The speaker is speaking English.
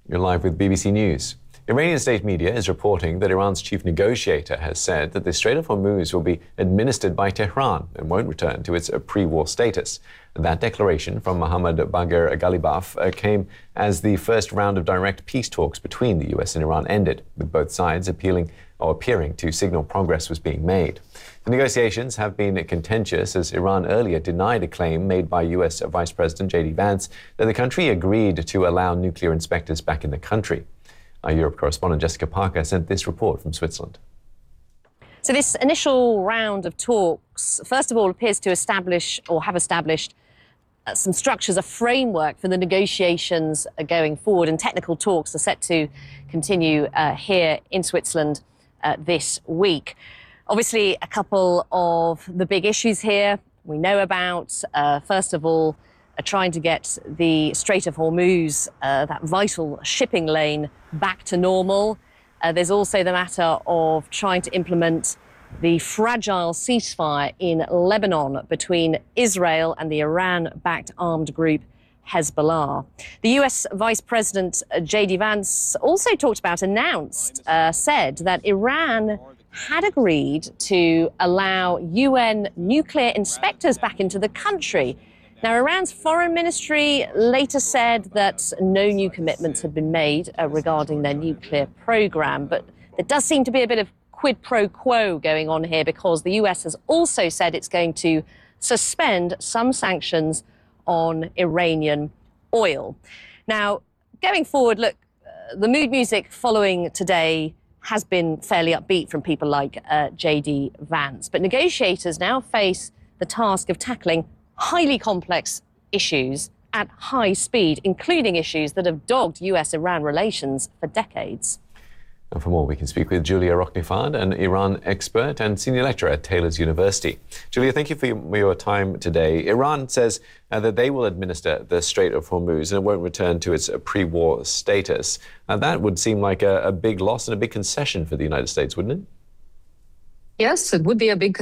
You're live with BBC News. Iranian state media is reporting that Iran's chief negotiator has said that the Strait of Hormuz will be administered by Tehran and won't return to its pre-war status. That declaration from Mohammad Bagher Ghalibaf came as the first round of direct peace talks between the US and Iran ended, with both sides appearing to signal progress was being made. The negotiations have been contentious as Iran earlier denied a claim made by US Vice President J.D. Vance that the country agreed to allow nuclear inspectors back in the country. Our Europe correspondent Jessica Parker sent this report from Switzerland. So this initial round of talks, first of all, appears to establish or have established some structures, a framework for the negotiations going forward, and technical talks are set to continue here in Switzerland this week. Obviously, a couple of the big issues here we know about. First of all, trying to get the Strait of Hormuz, that vital shipping lane, back to normal. There's also the matter of trying to implement the fragile ceasefire in Lebanon between Israel and the Iran-backed armed group Hezbollah. The US Vice President J.D. Vance also said that Iran had agreed to allow UN nuclear inspectors back into the country. Now, Iran's foreign ministry later said that no new commitments had been made regarding their nuclear program, but there does seem to be a bit of quid pro quo going on here, because the US has also said it's going to suspend some sanctions on Iranian oil. Now, going forward, look, the mood music following today has been fairly upbeat from people like J.D. Vance, but negotiators now face the task of tackling highly complex issues at high speed, including issues that have dogged US-Iran relations for decades. And for more, we can speak with Julia Roknifad, an Iran expert and senior lecturer at Taylor's University. Julia, thank you for your time today. Iran says that they will administer the Strait of Hormuz and it won't return to its pre-war status. That would seem like a big loss and a big concession for the United States, wouldn't it? Yes, it would be a big